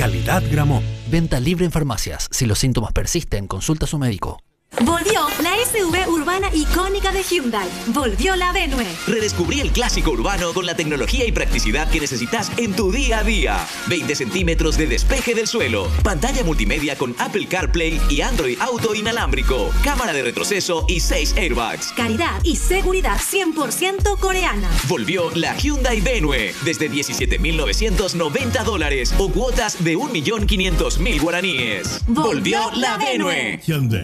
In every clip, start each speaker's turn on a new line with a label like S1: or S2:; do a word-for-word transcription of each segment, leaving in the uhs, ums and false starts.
S1: Calidad Gramont.
S2: Venta libre en farmacias. Si los síntomas persisten, consulta a su médico.
S3: Volvió la S U V urbana icónica de Hyundai. Volvió la Venue.
S4: Redescubrí el clásico urbano con la tecnología y practicidad que necesitas en tu día a día. veinte centímetros de despeje del suelo. Pantalla multimedia con Apple CarPlay y Android Auto inalámbrico. Cámara de retroceso y seis airbags.
S3: Calidad y seguridad cien por ciento coreana.
S4: Volvió la Hyundai Venue. Desde diecisiete mil novecientos noventa dólares o cuotas de un millón quinientos mil guaraníes. Volvió, Volvió la, la Venue.
S1: Hyundai.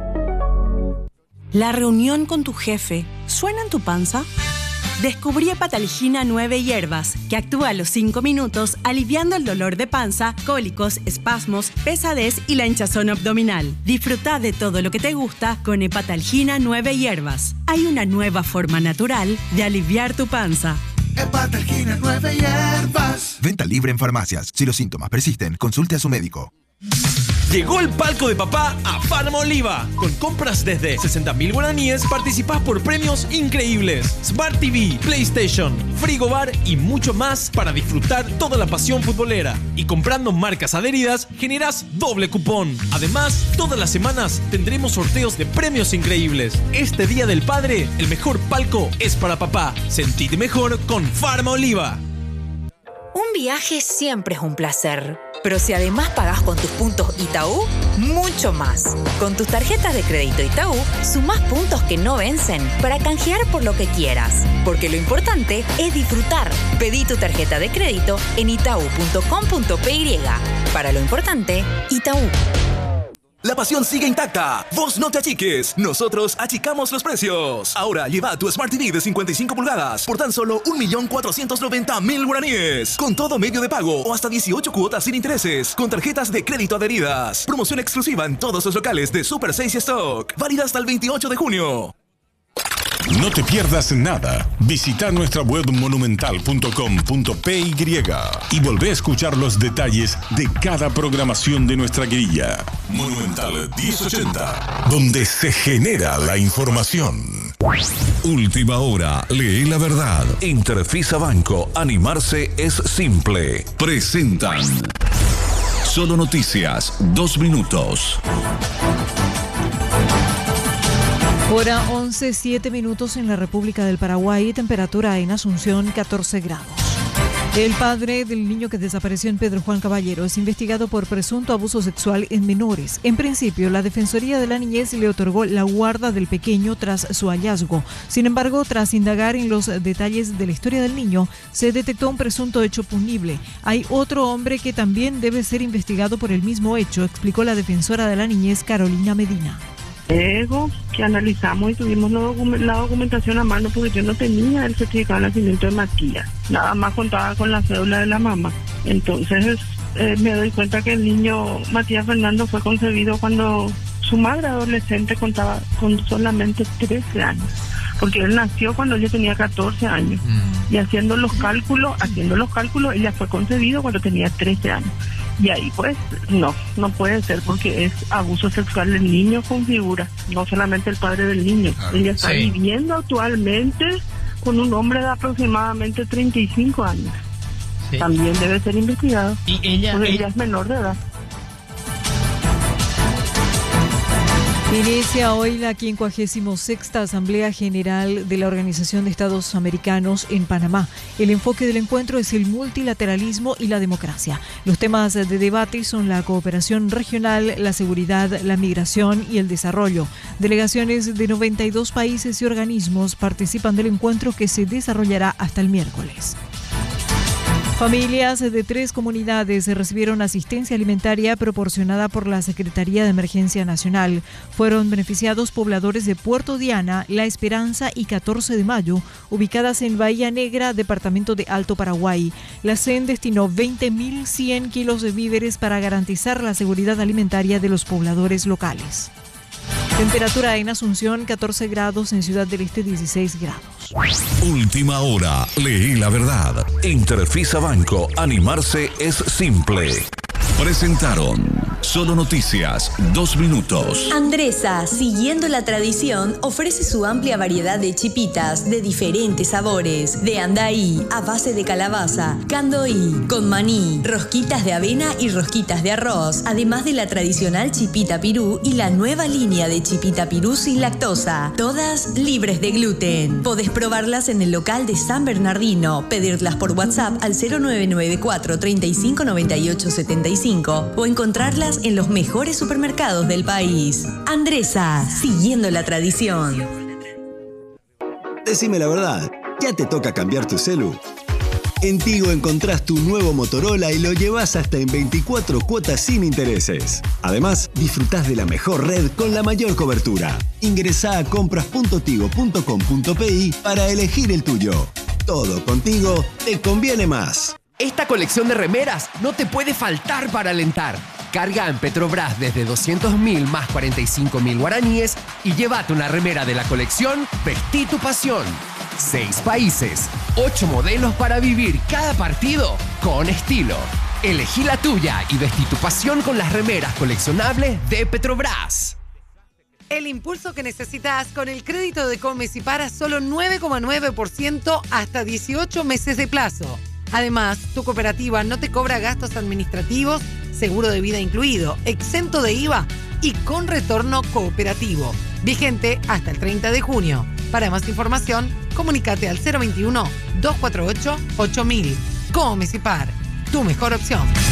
S5: ¿La reunión con tu jefe suena en tu panza? Descubrí Hepataligina nueve hierbas, que actúa a los cinco minutos aliviando el dolor de panza, cólicos, espasmos, pesadez y la hinchazón abdominal. Disfruta de todo lo que te gusta con Hepataligina nueve hierbas. Hay una nueva forma natural de aliviar tu panza.
S6: Hepataligina nueve hierbas. Venta libre en farmacias. Si los síntomas persisten, consulte a su médico.
S7: Llegó el palco de papá a Palmoliva. Con compras desde sesenta mil guaraníes participás por premios increíbles. Smart T V, PlayStation, frigobar y mucho más para disfrutar toda la pasión futbolera. Y comprando marcas adheridas generás doble cupón. Además, todas las semanas tendremos sorteos de premios increíbles. Este Día del Padre, el mejor palco es para papá. Sentite mejor con Palmoliva.
S8: Un viaje siempre es un placer. Pero si además pagás con tus puntos Itaú, mucho más. Con tus tarjetas de crédito Itaú, sumás puntos que no vencen para canjear por lo que quieras. Porque lo importante es disfrutar. Pedí tu tarjeta de crédito en itaú punto com punto pe y. Para lo importante, Itaú.
S9: La pasión sigue intacta. Vos no te achiques. Nosotros achicamos los precios. Ahora lleva tu Smart T V de cincuenta y cinco pulgadas por tan solo un millón cuatrocientos noventa mil guaraníes. Con todo medio de pago o hasta dieciocho cuotas sin intereses. Con tarjetas de crédito adheridas. Promoción exclusiva en todos los locales de Super seis Stock. Válida hasta el veintiocho de junio.
S1: No te pierdas nada. Visita nuestra web monumental punto com punto pe y volvé a escuchar los detalles de cada programación de nuestra grilla. Monumental diez ochenta, donde se genera la información.
S10: Última hora, lee la verdad. Interfisa Banco, animarse es simple. Presentan Solo Noticias, dos minutos.
S11: Hora once, siete minutos en la República del Paraguay, temperatura en Asunción catorce grados. El padre del niño que desapareció en Pedro Juan Caballero es investigado por presunto abuso sexual en menores. En principio, la Defensoría de la Niñez le otorgó la guarda del pequeño tras su hallazgo. Sin embargo, tras indagar en los detalles de la historia del niño, se detectó un presunto hecho punible. Hay otro hombre que también debe ser investigado por el mismo hecho, explicó la defensora de la niñez, Carolina Medina.
S12: Luego que analizamos y tuvimos la, document- la documentación a mano porque yo no tenía el certificado de nacimiento de Matías, nada más contaba con la cédula de la mamá. Entonces eh, me doy cuenta que el niño Matías Fernando fue concebido cuando su madre adolescente contaba con solamente trece años, porque él nació cuando ella tenía catorce años mm. y haciendo los cálculos, haciendo los cálculos ella fue concebido cuando tenía trece años. Y ahí pues no, no puede ser porque es abuso sexual del niño con figura, no solamente el padre del niño. Ah, ella está sí. viviendo actualmente con un hombre de aproximadamente treinta y cinco años. Sí. También debe ser investigado.
S13: Y ella,
S12: porque
S13: ella...
S12: ella es menor de edad.
S11: Inicia hoy la quincuagésima sexta Asamblea General de la Organización de Estados Americanos en Panamá. El enfoque del encuentro es el multilateralismo y la democracia. Los temas de debate son la cooperación regional, la seguridad, la migración y el desarrollo. Delegaciones de noventa y dos países y organismos participan del encuentro que se desarrollará hasta el miércoles. Familias de tres comunidades recibieron asistencia alimentaria proporcionada por la Secretaría de Emergencia Nacional. Fueron beneficiados pobladores de Puerto Diana, La Esperanza y catorce de mayo, ubicadas en Bahía Negra, departamento de Alto Paraguay. La C E N destinó veinte mil cien kilos de víveres para garantizar la seguridad alimentaria de los pobladores locales. Temperatura en Asunción, catorce grados, en Ciudad del Este, dieciséis grados.
S10: Última hora, leí la verdad. Interfisa Banco, animarse es simple. Presentaron Solo Noticias, dos minutos.
S13: Andresa, siguiendo la tradición, ofrece su amplia variedad de chipitas de diferentes sabores. De andaí, a base de calabaza, candoí, con maní, rosquitas de avena y rosquitas de arroz. Además de la tradicional chipita pirú y la nueva línea de chipita pirú sin lactosa. Todas libres de gluten. Podés probarlas en el local de San Bernardino. Pedirlas por WhatsApp al cero nueve nueve cuatro, treinta y cinco, noventa y ocho, setenta y cinco o encontrarlas en los mejores supermercados del país. Andresa, siguiendo la tradición.
S14: Decime la verdad, ¿ya te toca cambiar tu celu? En Tigo encontrás tu nuevo Motorola y lo llevas hasta en veinticuatro cuotas sin intereses. Además, disfrutás de la mejor red con la mayor cobertura. Ingresá a compras punto tigo punto com punto pi para elegir el tuyo. Todo contigo te conviene más.
S15: Esta colección de remeras no te puede faltar para alentar. Carga en Petrobras desde doscientos mil más cuarenta y cinco mil guaraníes y llévate una remera de la colección Vestí tu pasión. Seis países, ocho modelos para vivir cada partido con estilo. Elegí la tuya y vestí tu pasión con las remeras coleccionables de Petrobras.
S16: El impulso que necesitas con el crédito de Comes y Para solo nueve coma nueve por ciento hasta dieciocho meses de plazo. Además, tu cooperativa no te cobra gastos administrativos, seguro de vida incluido, exento de I V A y con retorno cooperativo. Vigente hasta el treinta de junio. Para más información, comunícate al cero veintiuno, doscientos cuarenta y ocho, ocho mil. Comes y Par, tu mejor opción.